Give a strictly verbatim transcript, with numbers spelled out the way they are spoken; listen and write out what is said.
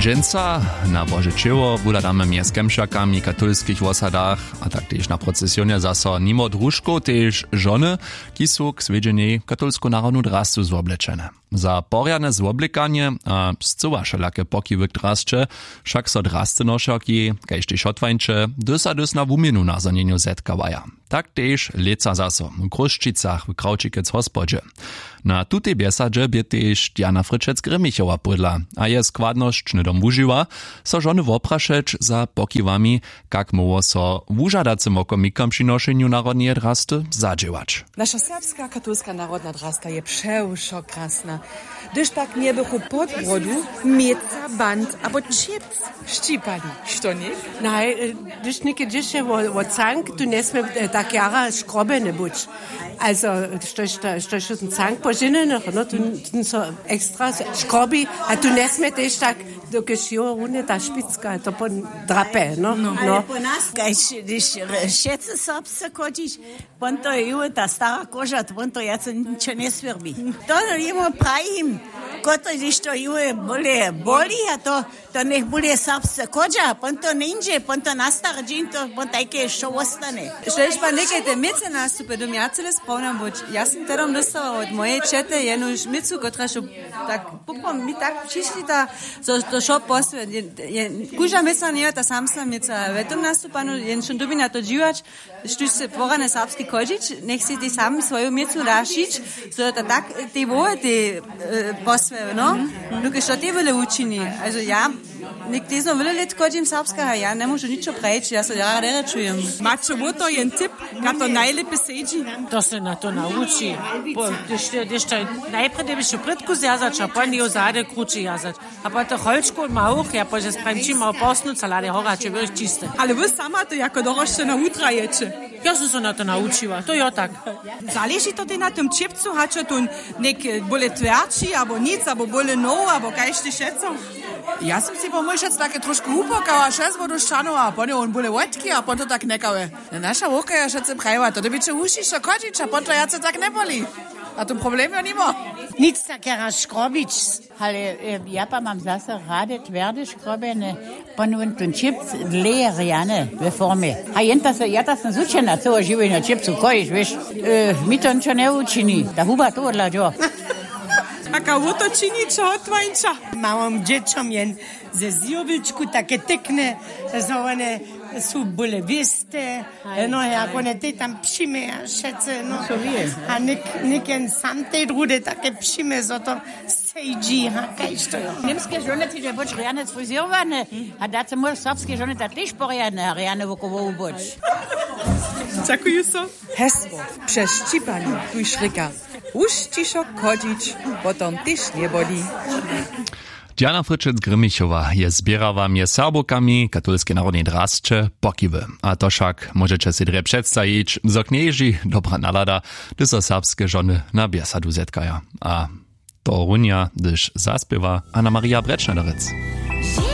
Dżęca na Boże Čeło budadamy mjez kemšakami katolskich wosadach, a tak też na procesionie zaso nimo drużków też żony, ki su k swiedźenej katolsku narodnu drastu zwobleczene. Za porjane zwoblikanie a zcuwa szelakie pokiwy k drascze, však so drasty nošaki, kajž tež otwańcze, dysa dys na wumienu na zanieniu zetkawaja. Tak też leca zaso w Kruščicach w Kraučikec hospodzie. Na tutej biesadže bie tež Diana Fryczec-Grymichowa pudla, a je składność nydom wužiwa, so žony woprašeć za pokiwami, kak moło so wužadacym okomikom přinošenju narodnie drasty zadźěwać. Nasza serbska katolska narodna drasta je přeušo krasna. Gdyż tak nie bychu podbrodu, mieca, band, abo čips ščipali, što nie? Nej, gdyż nike dzisiaj o cank, tu nesme tak jara škrobene buč. Also, stoś stoś ten cank požinene, no, tu so extra škrobi, a tu nesme też tak do kešio rune ta špicka, to po drape, no? No. Ale po nas, když šece serbse kodiš, pon to je ta stara koža, pon to jace ničo ne svrbi. To jemo pravim, koto když to je boli, boli, a to, to nech bude serbse koža, pon to ninže, pon to nastar džin, to pon tajke šo ostane. Šeš pa nekaj te mice nastupe, dom ja cele spomnam, boč ja sam terom dostala od moje čete jednu micu, kotra šo tak, pupom mi tak přišli ta, so, to šo posve, kuža mica nije ta samsna mica, vetom nastupanu, jen šon dobi na to dživač, štuž se porane serbski kožič, nech si ti sam svoju micu dašič, so da tak te voje te posve, no? Luke što te vele učini, also ja, nek te smo vele let kođim serbska, ja ne možu ničo preći, ja se rada rečujem. Mačo, bo to je tip, kad to najlepe seđi? To se na to nauči. Když to najprej da biš u pritku zjazać, a pa ni ozade kruči jazać. A pa to holčko mauch, ja pa že spremčim malo posnu, salade horače, veš čiste. Ale vy sama to jako dorošćena utraječe. Ja sam se na to naučiła, to jo tak. Zaleži to ti na tym čipcu, hače tu nek bole tverči, abo nic, abo bole nov, abo kaj šti šeco? Ja sam si pomyšľac také trošku upokala, šest vodu šanova, a pone on bole vodky, a potom tak nekave. Naša voka je šece prajva, to dobiče ušiša kodič, a potom ja se tak neboli. A to problem je nimo. Nic takera škrobič, ale ja pa mam zase rade tverde škrobene, pon on ten čips dleje rjane ve forme. A jenta se, ja ta sam zučena, co živi na čipcu, kojiš, veš, mi to ničo ne učini, da huba to odlađo. A kao to čini čo otvańča? Małom dzieciom jen ze zjovičku takie tykne, że one su bole viste, no jak one te tam pšime a šece, no. A nik, niken sam te drude takie pšime, zo to sejdži, a kaj što jo. Niemskie żony ty je boč rjane sfrizirowane, a da se moj serbskie żony ta też porjane, rjane wokowo boč. Dziękuję so. Hesło przeszczipali tuj szryka. Ušćišo kodič, potom tyž neboli. Diana Fryczec-Grymichowa je zbierała mje serbokami katolskiej narodnej drascze pokiwy. A to však możecie si dre przedstawić, zo knieži dobra nalada, gdy so serbskie żony na biesadu zetkaja. A to runia, gdyż zaspiewa Anna Maria Brečnederec.